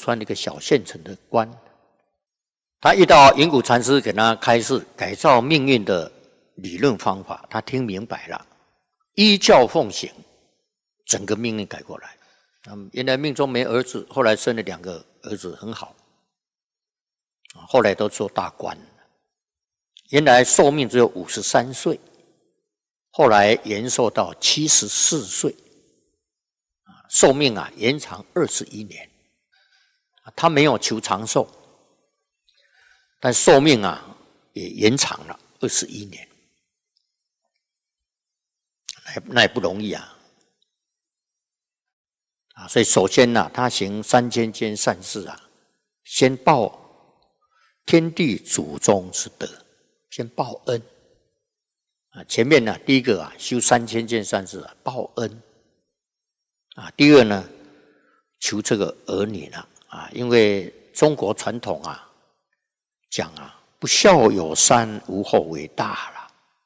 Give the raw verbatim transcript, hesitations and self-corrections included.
川的一个小县城的官，他遇到云谷禅师给他开示改造命运的理论方法，他听明白了，依教奉行，整个命运改过来。嗯，原来命中没儿子，后来生了两个儿子，很好，后来都做大官。原来寿命只有五十三岁，后来延寿到七十四岁，寿命啊延长二十一年。他没有求长寿，但寿命啊也延长了二十一年，那也不容易啊。啊，所以首先呢、啊，他行三千件善事啊，先报天地祖宗之德，先报恩啊。前面呢、啊，第一个啊，修三千件善事啊，报恩啊。第二呢，求这个儿女呢啊，因为中国传统啊讲啊，不孝有三，无后为大